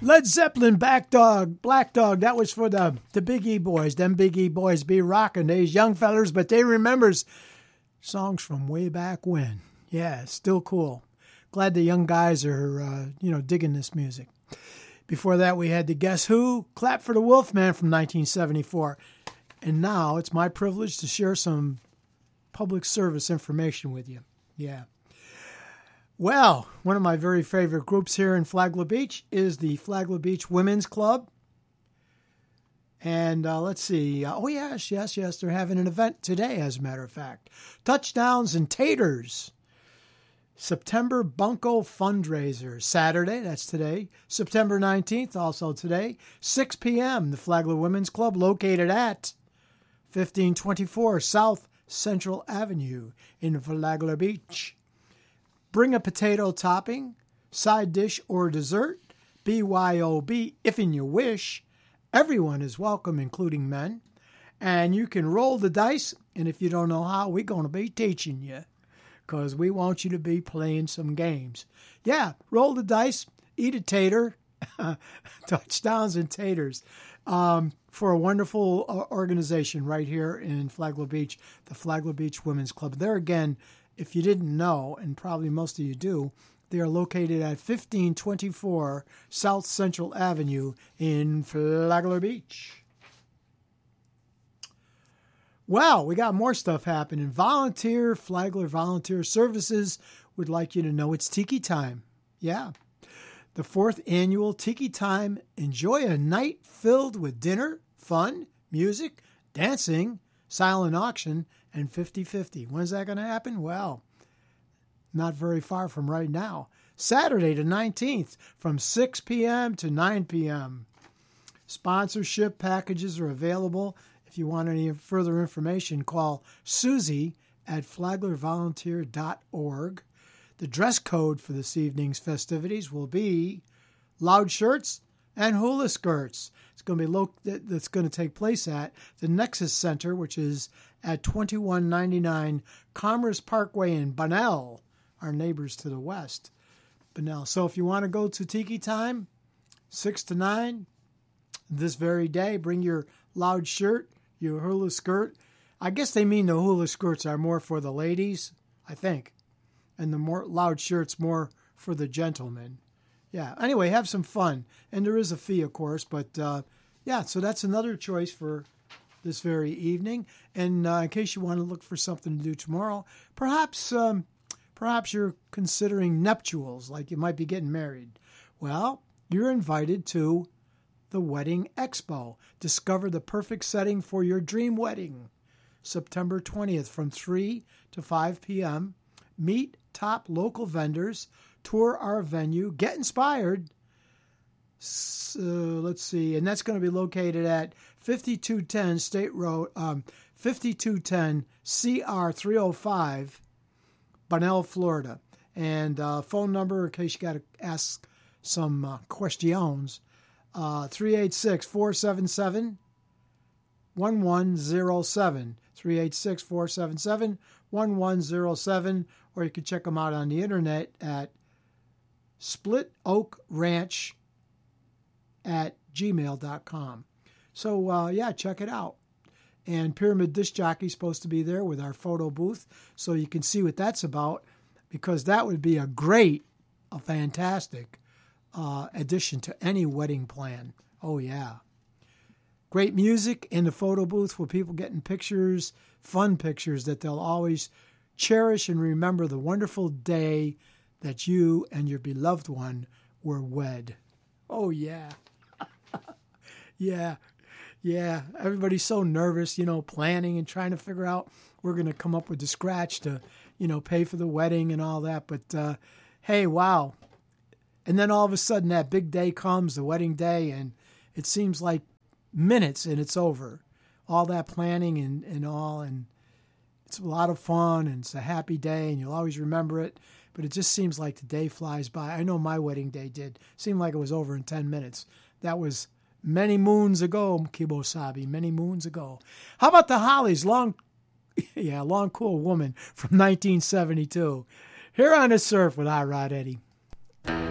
Led Zeppelin, Black Dog. That was for the Big E boys. Them Big E boys be rocking. These young fellers, but they remembers songs from way back when. Yeah, still cool. Glad the young guys are, digging this music. Before that, we had the Guess Who, Clap for the Wolfman from 1974. And now it's my privilege to share some public service information with you. Yeah. Well, one of my very favorite groups here in Flagler Beach is the Flagler Beach Women's Club. And let's see. Yes. They're having an event today, as a matter of fact. Touchdowns and Taters. September Bunko Fundraiser. Saturday, that's today. September 19th, also today. 6 p.m., the Flagler Women's Club, located at 1524 South Central Avenue in Flagler Beach. Bring a potato topping, side dish, or dessert. BYOB, if in your wish. Everyone is welcome, including men. And you can roll the dice, and if you don't know how, we're going to be teaching you, because we want you to be playing some games. Yeah, roll the dice, eat a tater, touchdowns and taters, for a wonderful organization right here in Flagler Beach, the Flagler Beach Women's Club. There again, if you didn't know, and probably most of you do, they are located at 1524 South Central Avenue in Flagler Beach. Well, we got more stuff happening. Flagler Volunteer Services would like you to know it's Tiki Time. Yeah. The 4th annual Tiki Time. Enjoy a night filled with dinner, fun, music, dancing, silent auction, and 50-50. When's that going to happen? Well, not very far from right now. Saturday the 19th from 6 p.m. to 9 p.m. Sponsorship packages are available. If you want any further information, call Susie at flaglervolunteer.org. The dress code for this evening's festivities will be loud shirts and hula skirts. It's going to be that's going to take place at the Nexus Center, which is at 2199 Commerce Parkway in Bunnell, our neighbors to the west. Bunnell. So if you want to go to Tiki Time, 6 to 9, this very day, bring your loud shirt, your hula skirt. I guess they mean the hula skirts are more for the ladies, I think, and the more loud shirts more for the gentlemen. Yeah. Anyway, have some fun. And there is a fee, of course. But, so that's another choice for this very evening. And in case you want to look for something to do tomorrow, perhaps you're considering nuptials, like you might be getting married. Well, you're invited to the Wedding Expo. Discover the perfect setting for your dream wedding. September 20th from 3 to 5 p.m. Meet top local vendors. Tour our venue, get inspired. Let's see, and that's going to be located at 5210 State Road, 5210 CR 305, Bunnell, Florida. And phone number, in case you got to ask some questions, 386-477-1107, 386-477-1107, or you can check them out on the internet at splitoakranch@gmail.com. So, check it out. And Pyramid Disc Jockey is supposed to be there with our photo booth, so you can see what that's about, because that would be a fantastic addition to any wedding plan. Oh, yeah. Great music in the photo booth with people getting pictures, fun pictures that they'll always cherish and remember the wonderful day that you and your beloved one were wed. Oh, yeah. Yeah. Everybody's so nervous, planning and trying to figure out we're going to come up with the scratch to, pay for the wedding and all that. But, hey, wow. And then all of a sudden that big day comes, the wedding day, and it seems like minutes and it's over. All that planning and all, and it's a lot of fun, and it's a happy day, and you'll always remember it. But it just seems like the day flies by. I know my wedding day did. Seemed like it was over in 10 minutes. That was many moons ago, Kibosabi, many moons ago. How about the Hollies? Long Cool Woman from 1972. Here on the Surf with I Rod Eddie.